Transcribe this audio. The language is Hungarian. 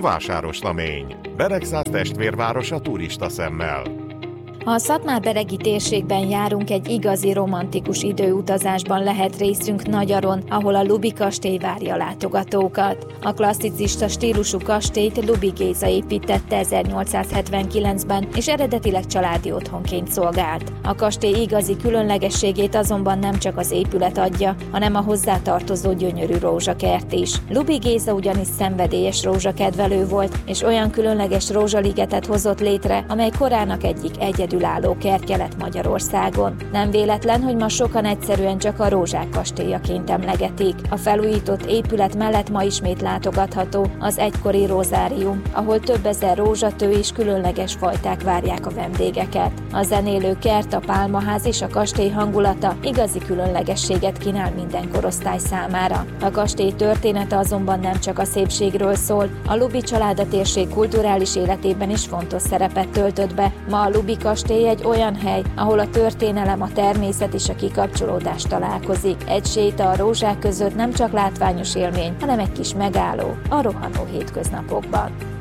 Vásároslemény, Beregszász testvérváros a turista szemmel. Ha a szatmárberegi térségben járunk, egy igazi romantikus időutazásban lehet részünk Nagyaron, ahol a Luby kastély várja a látogatókat. A klasszicista stílusú kastélyt Luby Géza építette 1879-ben, és eredetileg családi otthonként szolgált. A kastély igazi különlegességét azonban nem csak az épület adja, hanem a hozzátartozó gyönyörű rózsakert is. Luby Géza ugyanis szenvedélyes rózsakedvelő volt, és olyan különleges rózsaligetet hozott létre, amely korának egyik egyedülálló kertje lett Magyarországon. Nem véletlen, hogy ma sokan egyszerűen csak a rózsák kastélyaként emlegetik. A felújított épület mellett ma ismét látogatható az egykori rozárium, ahol több ezer rózsatő és különleges fajták várják a vendégeket. A zenélő kert, a pálmaház és a kastély hangulata igazi különlegességet kínál minden korosztály számára. A kastély története azonban nem csak a szépségről szól, a Luby család a térség kulturális életében is fontos szerepet töltött be. Ma a Luby kastély egy olyan hely, ahol a történelem, a természet és a kikapcsolódás találkozik. Egy séta a rózsák között nem csak látványos élmény, hanem egy kis megálló a rohanó hétköznapokban.